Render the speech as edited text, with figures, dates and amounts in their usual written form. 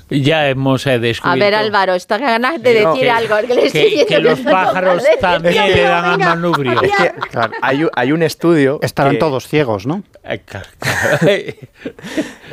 Ya hemos descubierto. A ver, Álvaro, está ganas de decir algo. Que los pájaros también le dan al manubrio. Es que, claro, hay un estudio... Estarán todos ciegos, ¿no?